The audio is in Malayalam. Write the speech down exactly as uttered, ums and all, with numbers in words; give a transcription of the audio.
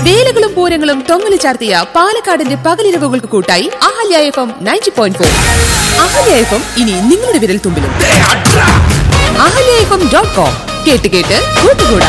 വേലകളും പൂരങ്ങളും തൊങ്ങലി ചാർത്തിയ പാലക്കാടിന്റെ പകലിരവുകൾക്ക് കൂട്ടായി Ahalya F M ninety point four. Ahalya F M ഇനി നിങ്ങളുടെ വിരൽ തുമ്പിലും. Ahalya F M dot com കേട്ട് കേട്ട് കൂട്ടുകൂടാ.